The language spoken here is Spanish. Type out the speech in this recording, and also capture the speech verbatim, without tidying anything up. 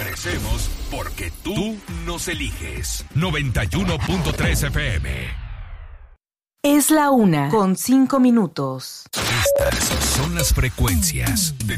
Crecemos porque tú nos eliges. noventa y uno punto tres F M. Es la una con cinco minutos. Estas son las frecuencias de